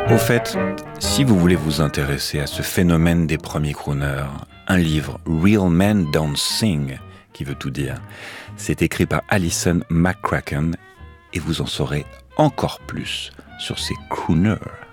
Au fait, si vous voulez vous intéresser à ce phénomène des premiers crooners, un livre, Real Men Don't Sing, qui veut tout dire, c'est écrit par Alison McCracken et vous en saurez encore plus sur ces crooners.